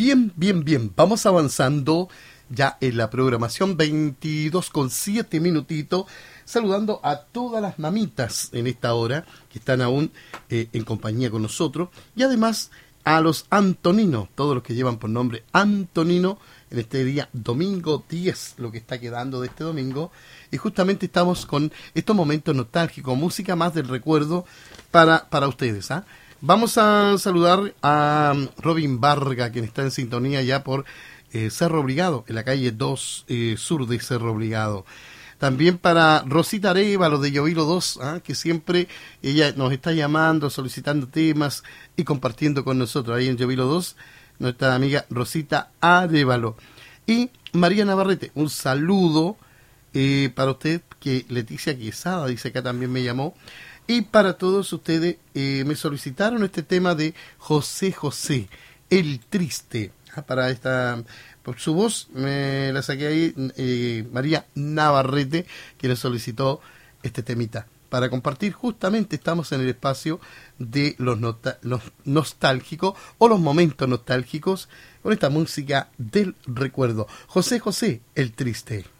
Bien, bien, bien. Vamos avanzando ya en la programación, 22:07 minutitos, saludando a todas las mamitas en esta hora que están aún en compañía con nosotros, y además a los Antoninos, todos los que llevan por nombre Antonino en este día domingo 10, lo que está quedando de este domingo, y justamente estamos con estos momentos nostálgicos, música más del recuerdo para ustedes, ¿ah? Vamos a saludar a Robin Varga, quien está en sintonía ya por Cerro Obligado, en la calle 2 sur de Cerro Obligado. También para Rosita Arévalo de Llovilo 2, que siempre ella nos está llamando, solicitando temas y compartiendo con nosotros ahí en Llovilo 2, nuestra amiga Rosita Arévalo. Y María Navarrete, un saludo para usted, que Leticia Quesada, dice acá, también me llamó. Y para todos ustedes, me solicitaron este tema de José José, El Triste. Para esta, por su voz, me la saqué ahí, María Navarrete, que le solicitó este temita. Para compartir, justamente estamos en el espacio de los nostálgicos, o los momentos nostálgicos, con esta música del recuerdo. José José, El Triste.